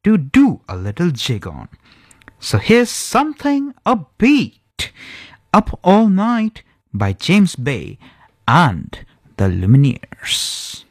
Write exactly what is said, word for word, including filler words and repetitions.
to do a little jig on. So here's something upbeat, Up All Night by James Bay and the Lumineers.